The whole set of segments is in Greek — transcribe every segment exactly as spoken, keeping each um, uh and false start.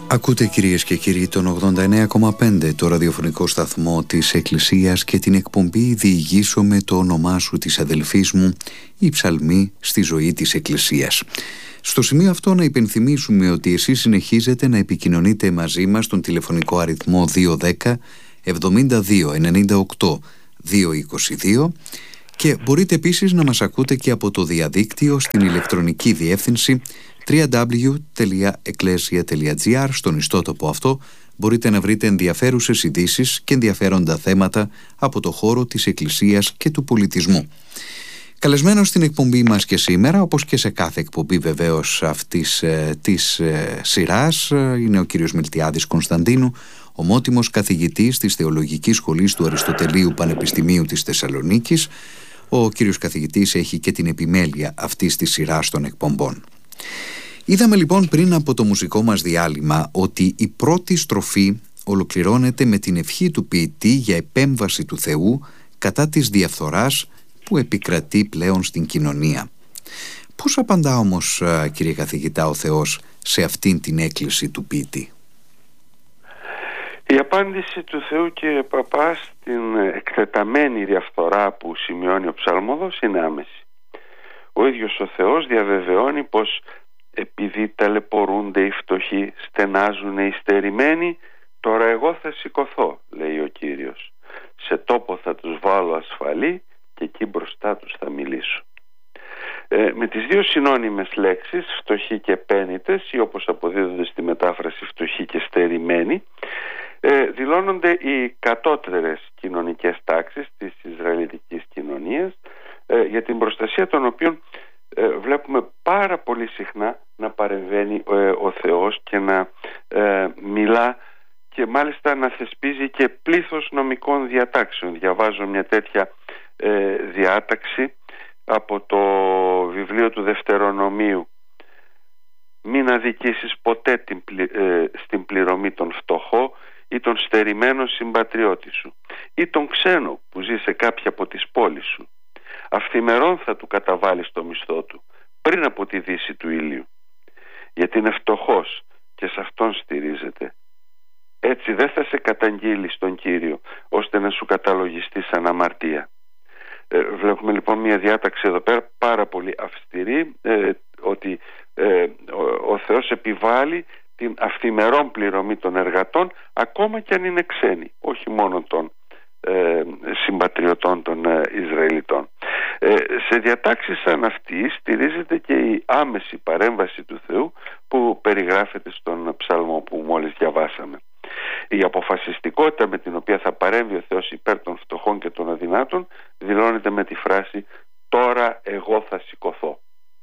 Ακούτε κυρίες και κύριοι τον ογδόντα εννέα κόμμα πέντε, το ραδιοφωνικό σταθμό της Εκκλησίας και την εκπομπή «Διηγήσω με το όνομά σου της αδελφής μου, η ψαλμή στη ζωή της Εκκλησίας». Στο σημείο αυτό να υπενθυμίσουμε ότι εσείς συνεχίζετε να επικοινωνείτε μαζί μας στον τηλεφωνικό αριθμό δύο ένα μηδέν εβδομήντα δύο ενενήντα οκτώ διακόσια είκοσι δύο και μπορείτε επίσης να μας ακούτε και από το διαδίκτυο στην ηλεκτρονική διεύθυνση double-u double-u double-u τελεία εκκλέσια τελεία τζι άρ. Στον ιστότοπο αυτό μπορείτε να βρείτε ενδιαφέρουσες ειδήσεις και ενδιαφέροντα θέματα από το χώρο της Εκκλησίας και του πολιτισμού. Καλεσμένος στην εκπομπή μας και σήμερα, όπως και σε κάθε εκπομπή βεβαίως αυτής ε, της ε, σειράς, ε, είναι ο κύριος Μιλτιάδης Κωνσταντίνου, ομότιμος καθηγητής της Θεολογικής Σχολής του Αριστοτελείου Πανεπιστημίου της Θεσσαλονίκης. Ο κύριος καθηγητής έχει και την επιμέλεια αυτής της σειράς των εκπομπών. Είδαμε λοιπόν πριν από το μουσικό μας διάλειμμα ότι η πρώτη στροφή ολοκληρώνεται με την ευχή του ποιητή για επέμβαση του Θεού κατά της διαφθοράς που επικρατεί πλέον στην κοινωνία. Πώς απαντά όμως, κύριε καθηγητά, ο Θεός σε αυτήν την έκκληση του ποιητή? Η απάντηση του Θεού, κύριε παπά, στην εκτεταμένη διαφθορά που σημειώνει ο ψαλμόδος είναι άμεση. Ο ίδιος ο Θεός διαβεβαιώνει πως επειδή ταλαιπωρούνται οι φτωχοί, στενάζουν οι στερημένοι, τώρα εγώ θα σηκωθώ, λέει ο Κύριος. Σε τόπο θα τους βάλω ασφαλή και εκεί μπροστά τους θα μιλήσω. Ε, με τις δύο συνώνυμες λέξεις, φτωχοί και πένητες, ή όπως αποδίδονται στη μετάφραση φτωχοί και στερημένοι, ε, δηλώνονται οι κατώτερες κοινωνικές τάξεις της Ισραηλιτικής κοινωνίας, ε, για την προστασία των οποίων ε, βλέπουμε πάρα πολύ συχνά να παρεμβαίνει ε, ο Θεός και να ε, μιλά και μάλιστα να θεσπίζει και πλήθος νομικών διατάξεων. Διαβάζω μια τέτοια ε, διάταξη από το βιβλίο του Δευτερονομίου. Μην αδικήσεις ποτέ την, ε, στην πληρωμή τον φτωχό ή τον στερημένο συμπατριώτη σου ή τον ξένο που ζει σε κάποια από τις πόλεις σου. Αυθημερών θα του καταβάλεις το μισθό του πριν από τη δύση του ήλιου, γιατί είναι φτωχός και σε αυτόν στηρίζεται. Έτσι δεν θα σε καταγγείλει στον Κύριο ώστε να σου καταλογιστεί σαν αμαρτία. Ε, βλέπουμε λοιπόν μια διάταξη εδώ πέρα πάρα πολύ αυστηρή, ε, ότι ε, ο, ο Θεός επιβάλλει την αυθημερών πληρωμή των εργατών, ακόμα και αν είναι ξένοι, όχι μόνο των ε, συμπατριωτών των ε, Ισραηλιτών. Ε, σε διατάξεις σαν αυτή στηρίζεται και η άμεση παρέμβαση του Θεού που περιγράφεται στον ψαλμό που μόλις διαβάσαμε. Η αποφασιστικότητα με την οποία θα παρέμβει ο Θεός υπέρ των φτωχών και των αδυνάτων δηλώνεται με τη φράση «Τώρα εγώ θα σηκωθώ».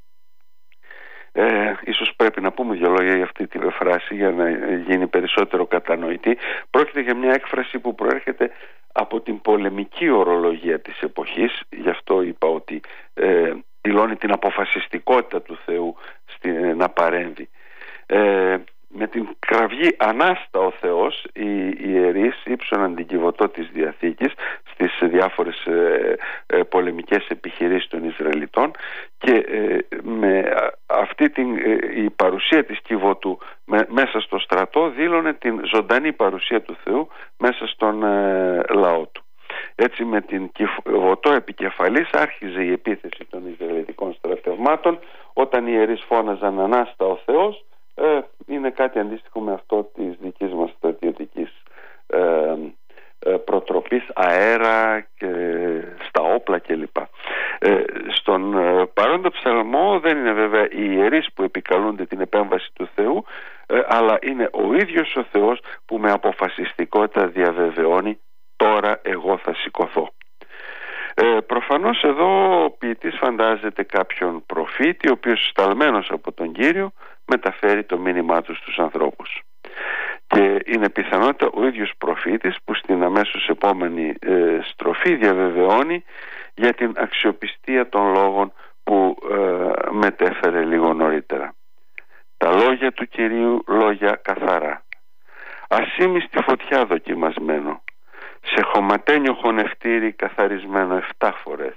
Ε, ίσως πρέπει να πούμε δύο λόγια για αυτή τη φράση για να γίνει περισσότερο κατανοητή. Πρόκειται για μια έκφραση που προέρχεται από την πολεμική ορολογία της εποχής, γι' αυτό είπα ότι ε, δηλώνει την αποφασιστικότητα του Θεού στη, να παρέμβει. Ε, με την κραυγή «Ανάστα ο Θεός», οι ιερείς ύψωναν την κυβωτό της Διαθήκης στις διάφορες ε, ε, πολεμικές επιχειρήσεις των Ισραηλιτών και ε, με αυτή την, ε, η παρουσία της κυβωτού με, μέσα στο στρατό δήλωνε την ζωντανή παρουσία του Θεού μέσα στον ε, λαό του. Έτσι με την κυβωτό επικεφαλής άρχιζε η επίθεση των Ισραηλιτικών στρατευμάτων. Όταν οι ιερείς φώναζαν «Ανάστα ο Θεός», Ε, είναι κάτι αντίστοιχο με αυτό της δικής μας στρατιωτικής ε, ε, προτροπής αέρα και στα όπλα κλπ. Ε, στον ε, παρόντα ψαλμό δεν είναι βέβαια οι ιερείς που επικαλούνται την επέμβαση του Θεού, ε, αλλά είναι ο ίδιος ο Θεός που με αποφασιστικότητα διαβεβαιώνει «Τώρα εγώ θα σηκωθώ». Ε, προφανώς εδώ ο ποιητής φαντάζεται κάποιον προφήτη ο οποίος σταλμένος από τον Κύριο μεταφέρει το μήνυμά του στους ανθρώπους. Και είναι πιθανότητα ο ίδιος προφήτης που στην αμέσως επόμενη ε, στροφή διαβεβαιώνει για την αξιοπιστία των λόγων που ε, μετέφερε λίγο νωρίτερα. Τα λόγια του Κυρίου λόγια καθαρά, ασήμι στη φωτιά δοκιμασμένο, σε χωματένιο χωνευτήρι καθαρισμένο εφτά φορές.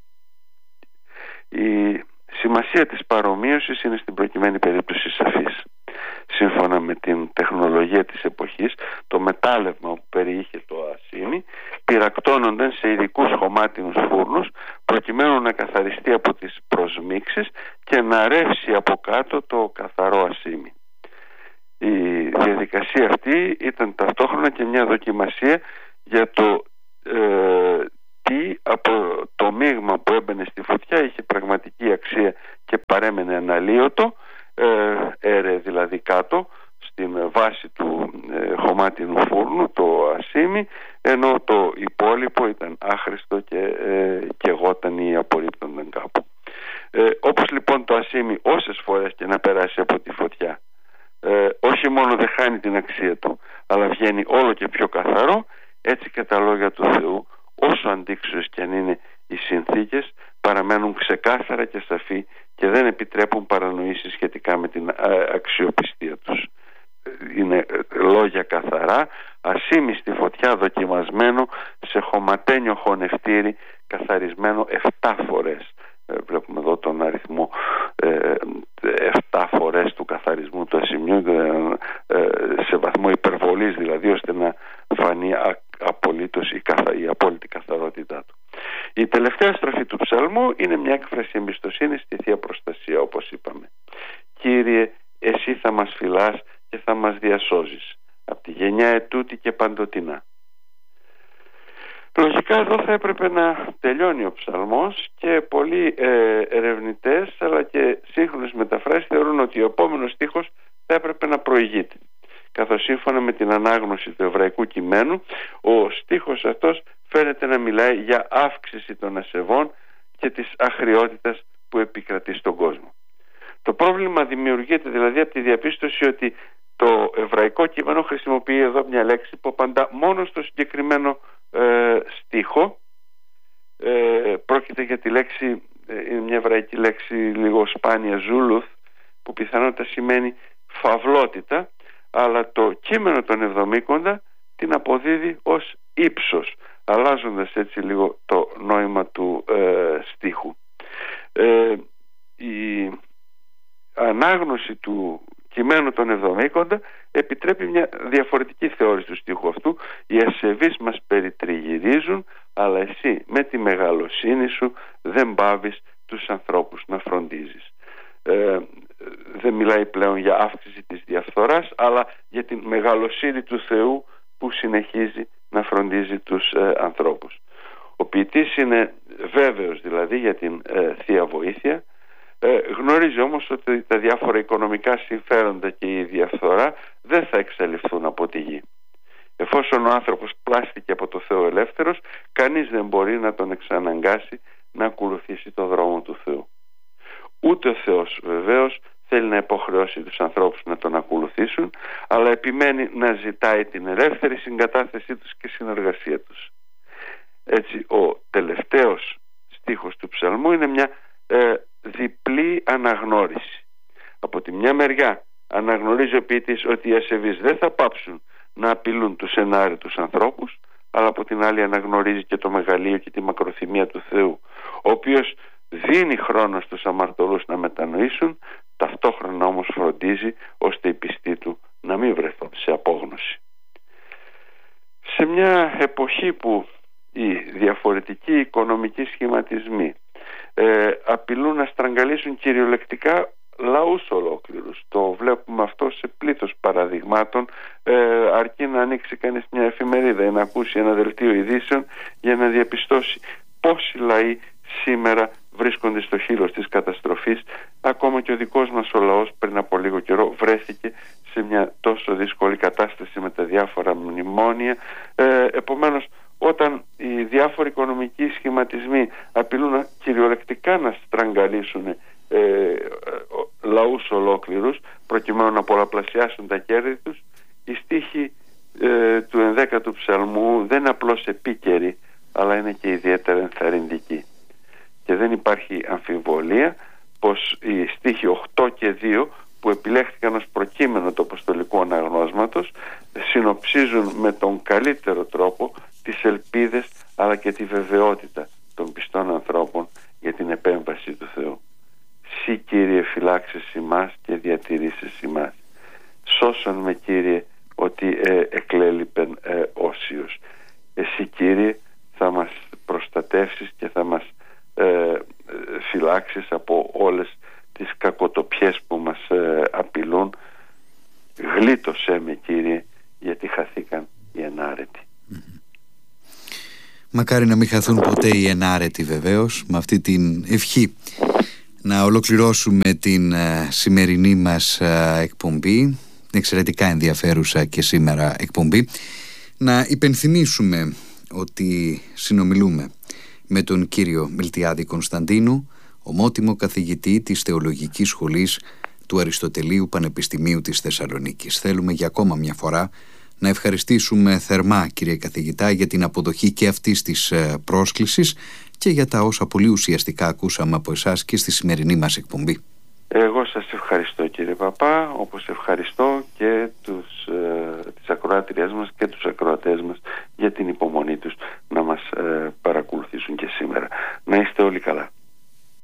Η σημασία της παρομοίωσης είναι στην προκειμένη περίπτωση σαφής. Σύμφωνα με την τεχνολογία τεχνολογία της εποχής, το μετάλλευμα που περιείχε το ασίμι, πυρακτώνονταν σε ειδικούς χωμάτινους φούρνους προκειμένου να καθαριστεί από τις προσμίξεις και να ρεύσει από κάτω το καθαρό ασίμι. Η διαδικασία αυτή ήταν ταυτόχρονα και μια δοκιμασία για το ε, τι από το μείγμα που έμπαινε στη φωτιά είχε πραγματική αξία και παρέμενε αναλύωτο, ε, έρε δηλαδή κάτω στην βάση του ε, χωμάτινου φούρνου, το ασίμι, ενώ το υπόλοιπο ήταν άχρηστο και ε, καιγόταν ή απορρίπτονταν κάπου. Ε, όπως λοιπόν το ασίμι όσες φορές και να περάσει από τη φωτιά, ε, όχι μόνο δεν χάνει την αξία του, αλλά βγαίνει όλο και πιο καθαρό, έτσι και τα λόγια του Θεού, όσο αντίξωες και αν είναι οι συνθήκες, παραμένουν ξεκάθαρα και σαφή και δεν επιτρέπουν παρανοήσεις σχετικά με την αξιοπιστία τους. Είναι λόγια καθαρά, ασίμι στη φωτιά δοκιμασμένο σε χωματένιο χωνευτήρι, καθαρισμένο εφτά φορές. Βλέπουμε εδώ τον αριθμό εφτά φορές του καθαρισμού του ασημιού, σε βαθμό υπερβολής δηλαδή, ώστε να φανεί απολύτως η, καθα... η απόλυτη καθαρότητά του. Η τελευταία στροφή του ψαλμού είναι μια έκφραση εμπιστοσύνης στη Θεία Προστασία, όπως είπαμε. Κύριε, εσύ θα μας φυλάς και θα μας διασώζεις από τη γενιά ετούτη και παντοτινά. Λογικά εδώ θα έπρεπε να τελειώνει ο ψαλμός και πολλοί ε, ερευνητές αλλά και σύγχρονες μεταφράσεις θεωρούν ότι ο επόμενος στίχος θα έπρεπε να προηγείται, καθώς σύμφωνα με την ανάγνωση του εβραϊκού κειμένου ο στίχος αυτός φαίνεται να μιλάει για αύξηση των ασεβών και της αχριότητας που επικρατεί στον κόσμο. Το πρόβλημα δημιουργείται δηλαδή από τη διαπίστωση ότι το εβραϊκό κείμενο χρησιμοποιεί εδώ μια λέξη που απαντά μόνο στο συγκεκριμένο ε, στίχο. Ε, πρόκειται για τη λέξη, ε, είναι μια εβραϊκή λέξη λίγο σπάνια, ζούλουθ, που πιθανότατα σημαίνει φαυλότητα, αλλά το κείμενο των Εβδομήκοντα την αποδίδει ως ύψος, αλλάζοντας έτσι λίγο το νόημα του ε, στίχου. Ε, η ανάγνωση του κειμένου των Εβδομήκοντα επιτρέπει μια διαφορετική θεώρηση του στίχου αυτού. Οι ασεβείς μας περιτριγυρίζουν, αλλά εσύ με τη μεγαλοσύνη σου δεν πάβεις τους ανθρώπους να φροντίζεις. Ε, δεν μιλάει πλέον για αύξηση της διαφθοράς, αλλά για την μεγαλοσύνη του Θεού που συνεχίζει να φροντίζει τους ε, ανθρώπους. Ο ποιητής είναι βέβαιος δηλαδή για την ε, Θεία Βοήθεια. Ε, γνωρίζει όμως ότι τα διάφορα οικονομικά συμφέροντα και η διαφθορά δεν θα εξαλειφθούν από τη γη. Εφόσον ο άνθρωπος πλάστηκε από το Θεό ελεύθερος, κανείς δεν μπορεί να τον εξαναγκάσει να ακολουθήσει το δρόμο του Θεού. Ούτε ο Θεός βεβαίως θέλει να υποχρεώσει τους ανθρώπους να τον ακολουθήσουν, αλλά επιμένει να ζητάει την ελεύθερη συγκατάθεσή τους και συνεργασία τους. Έτσι ο τελευταίος στίχος του ψαλμού είναι μια ε, διπλή αναγνώριση. Από τη μια μεριά αναγνωρίζει ο ποιητής ότι οι ασεβείς δεν θα πάψουν να απειλούν τους ενάρετους ανθρώπους, αλλά από την άλλη αναγνωρίζει και το μεγαλείο και τη μακροθυμία του Θεού, ο οποίος δίνει χρόνο στους αμαρτωλούς να μετανοήσουν, ταυτόχρονα όμως φροντίζει ώστε οι πιστοί του να μην βρεθούν σε απόγνωση. Σε μια εποχή που οι διαφορετικοί οικονομικοί σχηματισμοί ε, απειλούν να στραγγαλίσουν κυριολεκτικά λαούς ολόκληρους, το βλέπουμε αυτό σε πλήθος παραδειγμάτων, ε, αρκεί να ανοίξει κανείς μια εφημερίδα ή να ακούσει ένα δελτίο ειδήσεων για να διαπιστώσει πόσοι λαοί σήμερα βρίσκονται στο χείλος της καταστροφής. Ακόμα και ο δικός μας ο λαός πριν από λίγο καιρό βρέθηκε σε μια τόσο δύσκολη κατάσταση με τα διάφορα μνημόνια. ε, επομένως όταν οι διάφοροι οικονομικοί σχηματισμοί απειλούν κυριολεκτικά να στραγγαλίσουν ε, λαούς ολόκληρους προκειμένου να πολλαπλασιάσουν τα κέρδη τους, η στίχη ε, του ενδέκατου ψαλμού δεν είναι απλώς επίκαιρη, αλλά είναι και ιδιαίτερα ενθαρρυντική. Και δεν υπάρχει αμφιβολία πως οι στίχοι οκτώ και δύο που επιλέχθηκαν ως προκείμενο του αποστολικού αναγνώσματος συνοψίζουν με τον καλύτερο τρόπο τις ελπίδες αλλά και τη βεβαιότητα των πιστών ανθρώπων για την επέμβαση του Θεού. Συ Κύριε φυλάξεις ημάς και διατηρήσεις ημάς. Σώσον με Κύριε ότι ε, εκλέλειπεν ε, όσιος. Εσύ, Κύριε, θα μας προστατεύσεις και θα μας ε, ε, φυλάξεις από όλες τις κακοτοπιές που μας ε, απειλούν. Γλίτωσέ με, Κύριε, γιατί χαθήκαν οι ενάρετοι. Mm-hmm. Μακάρι να μην χαθούν ποτέ οι ενάρετοι, βεβαίως. Με αυτή την ευχή να ολοκληρώσουμε την ε, σημερινή μας ε, εκπομπή, εξαιρετικά ενδιαφέρουσα και σήμερα εκπομπή. Να υπενθυμίσουμε ότι συνομιλούμε με τον κύριο Μιλτιάδη Κωνσταντίνου, ομότιμο καθηγητή της Θεολογικής Σχολής του Αριστοτελείου Πανεπιστημίου της Θεσσαλονίκης. Θέλουμε για ακόμα μια φορά να ευχαριστήσουμε θερμά, κύριε καθηγητά, για την αποδοχή και αυτής της πρόσκλησης και για τα όσα πολύ ουσιαστικά ακούσαμε από εσάς και στη σημερινή μας εκπομπή. Εγώ σας ευχαριστώ, κύριε Παπά, όπως ευχαριστώ και τους, ε, τις ακροάτριές μας και τους ακροατές μας για την υπομονή τους να μας ε, παρακολουθήσουν και σήμερα. Να είστε όλοι καλά.